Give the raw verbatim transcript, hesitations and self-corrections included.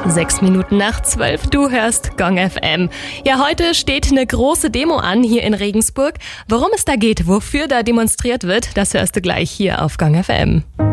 Sechs Minuten nach zwölf, du hörst Gong F M. Ja, heute steht eine große Demo an hier in Regensburg. Worum es da geht, wofür da demonstriert wird, das hörst du gleich hier auf Gong F M.